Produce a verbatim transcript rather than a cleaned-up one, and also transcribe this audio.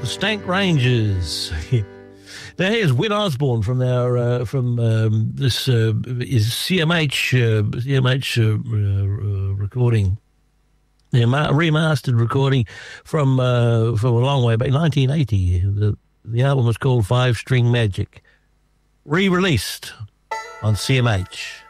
The Stank Rangers. Now here's Win Osborne from our uh, from um, this uh, is C M H uh, C M H uh, uh, recording, the remastered recording from uh, from a long way back, nineteen eighty. The the album was called Five String Magic, re-released on C M H.